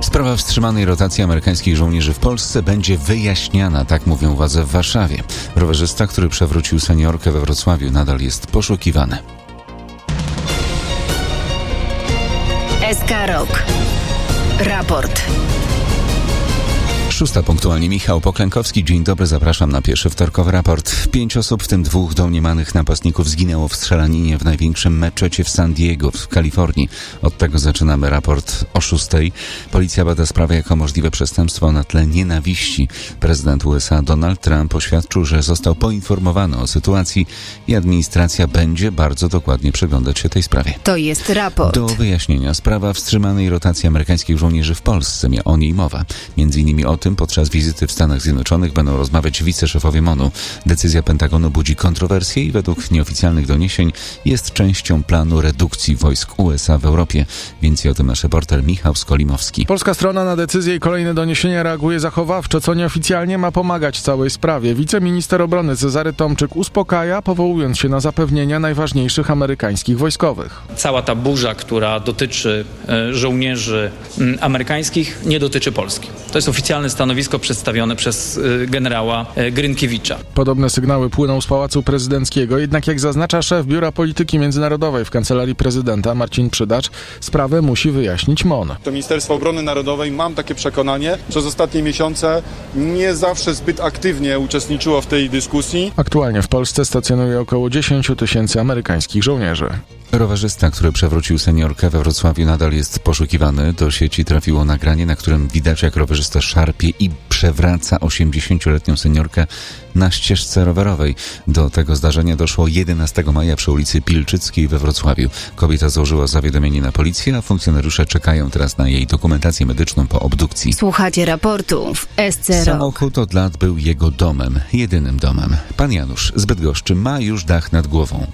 Sprawa wstrzymanej rotacji amerykańskich żołnierzy w Polsce będzie wyjaśniana, tak mówią władze w Warszawie. Rowerzysta, który przewrócił seniorkę we Wrocławiu, nadal jest poszukiwany. SK Rok. Raport. 6 punktualnie. Michał Poklękowski. Dzień dobry, zapraszam na pierwszy wtorkowy raport. 5 osób, w tym 2 domniemanych napastników, zginęło w strzelaninie w największym meczecie w San Diego w Kalifornii. Od tego zaczynamy raport o 6. Policja bada sprawę jako możliwe przestępstwo na tle nienawiści. Prezydent USA Donald Trump oświadczył, że został poinformowany o sytuacji i administracja będzie bardzo dokładnie przyglądać się tej sprawie. To jest raport. Do wyjaśnienia sprawa wstrzymanej rotacji amerykańskich żołnierzy w Polsce. O niej mowa. Między innymi o tym podczas wizyty w Stanach Zjednoczonych będą rozmawiać wiceszefowie MON-u. Decyzja Pentagonu budzi kontrowersje i według nieoficjalnych doniesień jest częścią planu redukcji wojsk USA w Europie. Więcej o tym nasz reporter Michał Skolimowski. Polska strona na decyzję i kolejne doniesienia reaguje zachowawczo, co nieoficjalnie ma pomagać całej sprawie. Wiceminister obrony Cezary Tomczyk uspokaja, powołując się na zapewnienia najważniejszych amerykańskich wojskowych. Cała ta burza, która dotyczy żołnierzy amerykańskich, nie dotyczy Polski. To jest oficjalne stanowisko przedstawione przez generała Grynkiewicza. Podobne sygnały płyną z Pałacu Prezydenckiego, jednak jak zaznacza szef Biura Polityki Międzynarodowej w Kancelarii Prezydenta Marcin Przydacz, sprawę musi wyjaśnić MON. To Ministerstwo Obrony Narodowej, mam takie przekonanie, przez ostatnie miesiące nie zawsze zbyt aktywnie uczestniczyło w tej dyskusji. Aktualnie w Polsce stacjonuje około 10 000 amerykańskich żołnierzy. Rowerzysta, który przewrócił seniorkę we Wrocławiu, nadal jest poszukiwany. Do sieci trafiło nagranie, na którym widać, jak rowerzysta szarpie i przewraca 80-letnią seniorkę na ścieżce rowerowej. Do tego zdarzenia doszło 11 maja przy ulicy Pilczyckiej we Wrocławiu. Kobieta złożyła zawiadomienie na policję, a funkcjonariusze czekają teraz na jej dokumentację medyczną po obdukcji. Słuchacie raportu w SC Rok. Samochód od lat był jego domem, jedynym domem. Pan Janusz z Bydgoszczy ma już dach nad głową.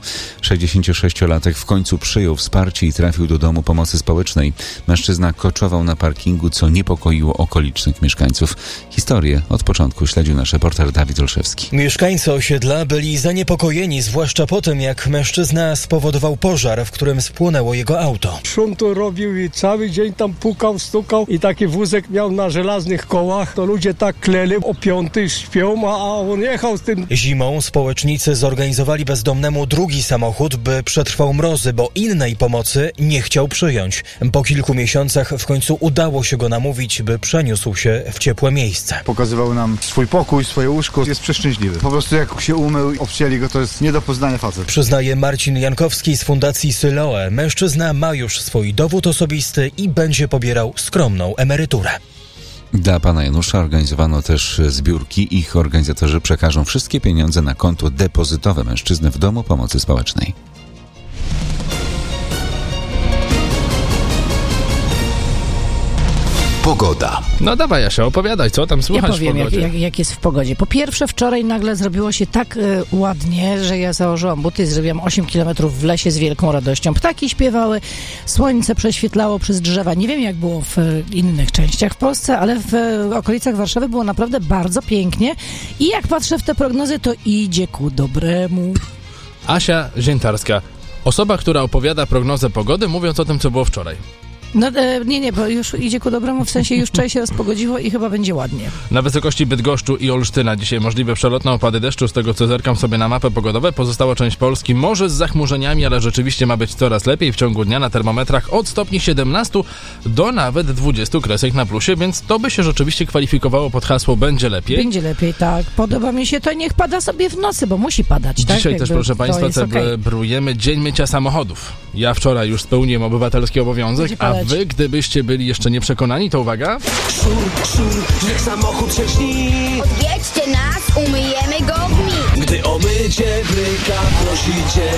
66-latek w końcu przyjął wsparcie i trafił do domu pomocy społecznej. Mężczyzna koczował na parkingu, co niepokoiło okolicznych mieszkańców. Historię od początku śledził nasz reporter Dawid Olszewski. Mieszkańcy osiedla byli zaniepokojeni, zwłaszcza po tym, jak mężczyzna spowodował pożar, w którym spłonęło jego auto. Szum to robił i cały dzień tam pukał, stukał i taki wózek miał na żelaznych kołach. To ludzie tak kleli, o 5 śpią, a on jechał z tym. Zimą społecznicy zorganizowali bezdomnemu drugi samochód, by przetrwał mrozy, bo innej pomocy nie chciał przyjąć. Po kilku miesiącach w końcu udało się go namówić, by przeniósł się w ciepłe miejsce. Pokazywał nam swój pokój, swoje łóżko. Jest przeszczęśliwy. Po prostu jak się umył, obcięli go, to jest nie do poznania facet. Przyznaje Marcin Jankowski z Fundacji Syloe. Mężczyzna ma już swój dowód osobisty i będzie pobierał skromną emeryturę. Dla pana Janusza organizowano też zbiórki. Ich organizatorzy przekażą wszystkie pieniądze na konto depozytowe mężczyzny w Domu Pomocy Społecznej. Pogoda. No dawaj, Jasia, opowiadaj, co tam słychać w pogodzie. Ja powiem, jak jest w pogodzie. Po pierwsze, wczoraj nagle zrobiło się tak ładnie, że ja założyłam buty i zrobiłam 8 kilometrów w lesie z wielką radością. Ptaki śpiewały, słońce prześwietlało przez drzewa. Nie wiem, jak było w innych częściach w Polsce, ale w okolicach Warszawy było naprawdę bardzo pięknie. I jak patrzę w te prognozy, to idzie ku dobremu. Asia Ziętarska, osoba, która opowiada prognozę pogody, mówiąc o tym, co było wczoraj. No nie, bo już idzie ku dobremu, w sensie już wczoraj się rozpogodziło i chyba będzie ładnie. Na wysokości Bydgoszczu i Olsztyna dzisiaj możliwe przelotne opady deszczu, z tego co zerkam sobie na mapę pogodowe. Pozostała część Polski może z zachmurzeniami, ale rzeczywiście ma być coraz lepiej. W ciągu dnia na termometrach od stopni 17 do nawet 20 kresek na plusie, więc to by się rzeczywiście kwalifikowało pod hasło będzie lepiej. Będzie lepiej, tak. Podoba mi się to, niech pada sobie w nocy, bo musi padać, tak? Dzisiaj też, proszę Państwa, celebrujemy Dzień Mycia Samochodów. Ja wczoraj już spełniłem obywatelski obowiązek, a wy, gdybyście byli jeszcze nieprzekonani, to uwaga. Niech samochód się śni. Odwiedźcie nas, umyjemy go w mig. Gdy o mycie bryka prosicie,